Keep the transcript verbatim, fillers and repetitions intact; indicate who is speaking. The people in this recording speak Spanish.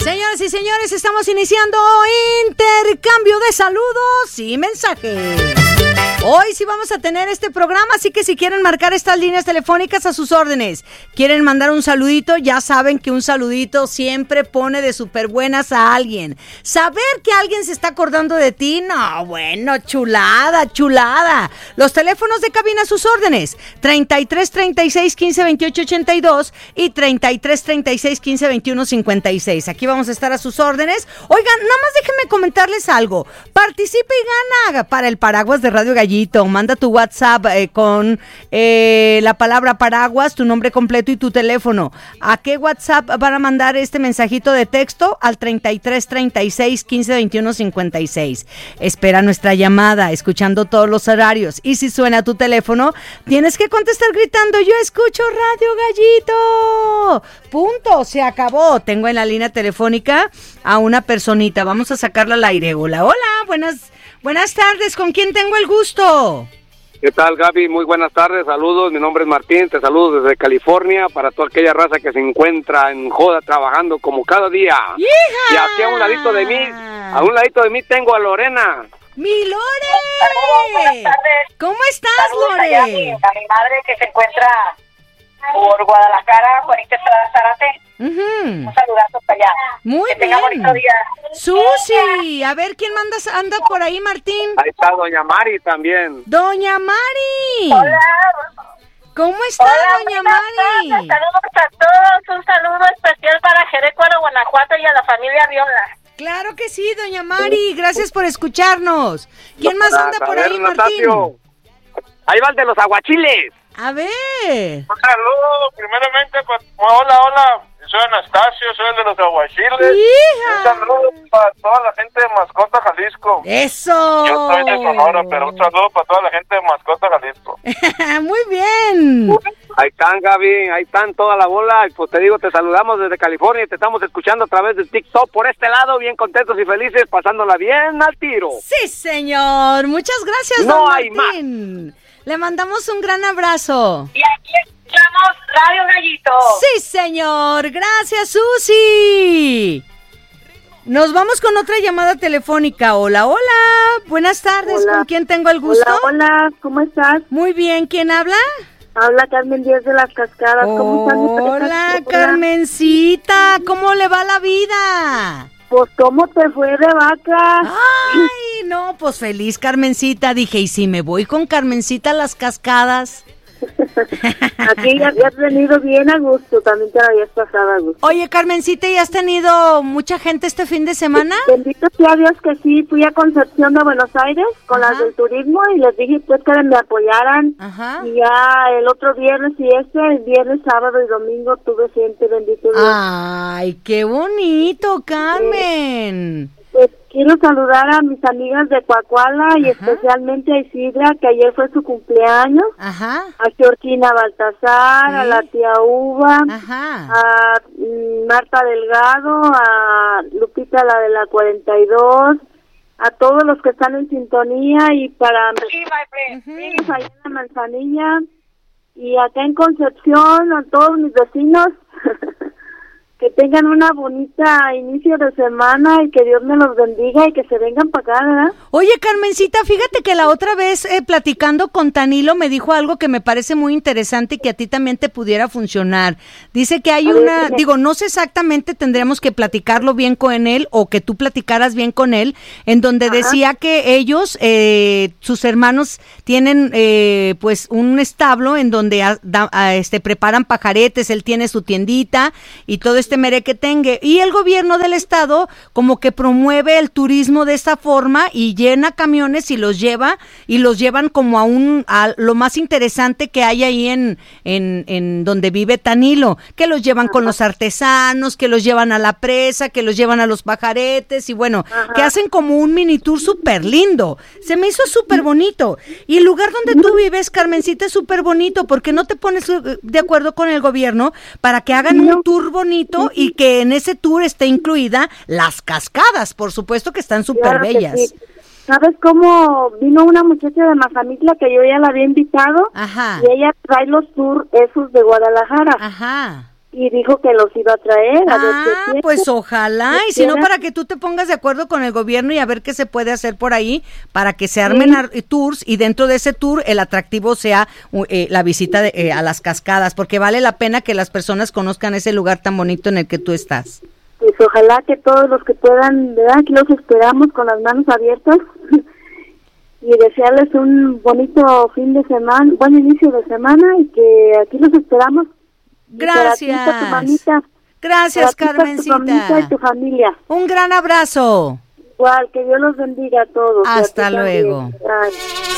Speaker 1: Señoras y señores, estamos iniciando intercambio de saludos y mensajes. Hoy sí vamos a tener este programa, así que si quieren marcar estas líneas telefónicas, a sus órdenes. Quieren mandar un saludito, ya saben que un saludito siempre pone de súper buenas a alguien. Saber que alguien se está acordando de ti, no, bueno, chulada, chulada. Los teléfonos de cabina a sus órdenes, treinta y tres, treinta y seis, quince, veintiocho, ochenta y dos y treinta y tres, treinta y seis, quince, veintiuno, cincuenta y seis. Aquí vamos a estar a sus órdenes. Oigan, nada más déjenme comentarles algo. Participe y gana para el paraguas de Radio Gallito. Manda tu WhatsApp eh, con eh, la palabra paraguas, tu nombre completo y tu teléfono. ¿A qué WhatsApp van a mandar este mensajito de texto? Al treinta y tres, treinta y seis, quince, veintiuno, cincuenta y seis. Espera nuestra llamada, escuchando todos los horarios. Y si suena tu teléfono, tienes que contestar gritando: yo escucho Radio Gallito. Punto, se acabó. Tengo en la línea telefónica a una personita. Vamos a sacarla al aire. Hola, hola, buenas Buenas tardes, ¿con quién tengo el gusto?
Speaker 2: ¿Qué tal, Gaby? Muy buenas tardes, saludos, mi nombre es Martín, te saludo desde California, para toda aquella raza que se encuentra en joda trabajando como cada día.
Speaker 1: ¡Hija!
Speaker 2: Y aquí a un ladito de mí, a un ladito de mí tengo a Lorena.
Speaker 1: ¡Mi Lore! ¿Cómo estás, Lore?
Speaker 3: A mi, a mi madre que se encuentra por Guadalajara, Juanita Estrada Zárate.
Speaker 1: Uh-huh.
Speaker 3: Un saludazo para allá.
Speaker 1: Muy
Speaker 3: que
Speaker 1: bien.
Speaker 3: tenga bonito día.
Speaker 1: Susi, a ver quién manda, anda por ahí, Martín.
Speaker 2: Ahí está Doña Mari también.
Speaker 1: Doña Mari.
Speaker 3: Hola.
Speaker 1: ¿Cómo está,
Speaker 3: Hola,
Speaker 1: Doña Mari?
Speaker 3: Tardes. Saludos a todos. Un saludo especial para Jerecuaro, Guanajuato y a la familia Viola.
Speaker 1: Claro que sí, Doña Mari. Gracias por escucharnos. ¿Quién más anda por ahí, Martín?
Speaker 2: Ahí va el de los aguachiles.
Speaker 1: A ver.
Speaker 4: Un saludo, primeramente, pues, hola, hola, soy Anastasio, soy el de los aguachiles.
Speaker 1: ¡Hija!
Speaker 4: Un saludo para toda la gente de Mascota, Jalisco.
Speaker 1: ¡Eso!
Speaker 4: Yo soy de Sonora, pero un saludo para toda la gente de Mascota, Jalisco.
Speaker 1: Muy bien.
Speaker 2: Ahí están, Gaby, ahí están toda la bola. Pues te digo, te saludamos desde California y te estamos escuchando a través de TikTok por este lado, bien contentos y felices, pasándola bien al tiro.
Speaker 1: Sí, señor. Muchas gracias,
Speaker 2: no
Speaker 1: don
Speaker 2: hay
Speaker 1: Martín. Más. Le mandamos un gran abrazo.
Speaker 3: Y aquí escuchamos Radio Gallito.
Speaker 1: Sí, señor. Gracias, Susi. Nos vamos con otra llamada telefónica. Hola, hola. Buenas tardes.
Speaker 5: Hola.
Speaker 1: ¿Con quién tengo el gusto?
Speaker 5: Hola, hola. ¿Cómo estás?
Speaker 1: Muy bien. ¿Quién habla?
Speaker 5: Habla Carmen Díaz de las Cascadas. ¿Cómo estás?
Speaker 1: Hola, Carmencita. ¿Cómo le va la vida?
Speaker 5: Pues, ¿cómo te fue de vaca?
Speaker 1: Ay, no, pues feliz, Carmencita. Dije, ¿y si me voy con Carmencita a las Cascadas?
Speaker 5: Aquí ya has venido bien a gusto, también te la habías pasado a gusto.
Speaker 1: Oye, Carmencita, ¿y has tenido mucha gente este fin de semana?
Speaker 5: Bendito sea Dios que sí, fui a Concepción de Buenos Aires con
Speaker 1: Ajá.
Speaker 5: las del turismo y les dije pues que me apoyaran.
Speaker 1: Ajá.
Speaker 5: Y ya el otro viernes y este, el viernes, sábado y domingo tuve gente, bendito Dios.
Speaker 1: Ay, qué bonito, Carmen.
Speaker 5: Pues quiero saludar a mis amigas de Coahuila y
Speaker 1: Ajá.
Speaker 5: especialmente a Isidra, que ayer fue su cumpleaños.
Speaker 1: Ajá.
Speaker 5: A Georgina Baltasar,
Speaker 1: Sí.
Speaker 5: a la tía Uva,
Speaker 1: Ajá.
Speaker 5: a mm, Marta Delgado, a Lupita, la de la cuarenta y dos, a todos los que están en sintonía y para
Speaker 3: Sí, my friend.
Speaker 5: uh-huh. allá en la Manzanilla y acá en Concepción, a todos mis vecinos. Que tengan una bonita inicio de semana y que Dios me los bendiga y que se vengan para acá, ¿verdad?
Speaker 1: Oye, Carmencita, fíjate que la otra vez eh, platicando con Tanilo me dijo algo que me parece muy interesante y que a ti también te pudiera funcionar. Dice que hay
Speaker 5: A ver,
Speaker 1: una,
Speaker 5: dime.
Speaker 1: digo, no sé exactamente, tendríamos que platicarlo bien con él o que tú platicaras bien con él, en donde
Speaker 5: Ajá.
Speaker 1: decía que ellos, eh, sus hermanos, tienen eh, pues un establo en donde a, da, a, este preparan pajaretes, él tiene su tiendita y todo este merequetengue, y el gobierno del estado como que promueve el turismo de esta forma y llena camiones y los lleva y los llevan como a un a lo más interesante que hay ahí en en, en donde vive Tanilo, que los llevan Ajá. con los artesanos, que los llevan a la presa, que los llevan a los pajaretes y bueno, Ajá. que hacen como un mini tour súper lindo. Se me hizo súper bonito. Y el lugar donde tú vives, Carmencita, es súper bonito. ¿Por qué no te pones de acuerdo con el gobierno para que hagan un tour bonito y que en ese tour esté incluida las cascadas? Por supuesto que están súper
Speaker 5: Claro que
Speaker 1: bellas.
Speaker 5: sí. ¿Sabes cómo vino una muchacha de Mazamitla que yo ya la había invitado?
Speaker 1: Ajá.
Speaker 5: Y ella trae los tours esos de Guadalajara.
Speaker 1: Ajá.
Speaker 5: y dijo que los iba a traer. A ver
Speaker 1: Ah,
Speaker 5: qué
Speaker 1: pues ojalá, y si no,
Speaker 5: quiera.
Speaker 1: para que tú te pongas de acuerdo con el gobierno y a ver qué se puede hacer por ahí para que se armen
Speaker 5: Sí.
Speaker 1: ar- tours, y dentro de ese tour el atractivo sea uh, eh, la visita de, eh, a las cascadas, porque vale la pena que las personas conozcan ese lugar tan bonito en el que tú estás.
Speaker 5: Pues ojalá que todos los que puedan, ¿verdad? Aquí los esperamos con las manos abiertas y desearles un bonito fin de semana, buen inicio de semana, y que aquí los esperamos. Y para ti, para tu
Speaker 1: Gracias.
Speaker 5: mamita,
Speaker 1: Gracias,
Speaker 5: para ti, para tu mamita y
Speaker 1: Carmencita.
Speaker 5: tu familia.
Speaker 1: Un gran abrazo.
Speaker 5: Igual, que Dios los bendiga a todos. y a ti
Speaker 1: Hasta
Speaker 5: también.
Speaker 1: luego.
Speaker 5: Bye.